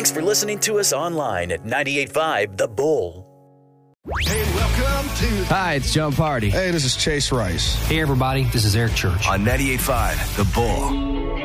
Thanks for listening to us online at 98.5 The Bull. Hey, welcome to... Hi, it's John Party. Hey, this is Chase Rice. Hey, everybody, this is Eric Church. On 98.5 The Bull.